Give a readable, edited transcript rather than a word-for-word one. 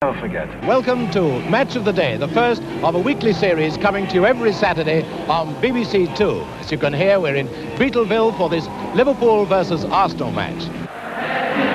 I'll forget. Welcome to Match of the Day, the first of a weekly series coming to you every Saturday on BBC Two. As you can hear, we're in Beetleville for this Liverpool versus Arsenal match.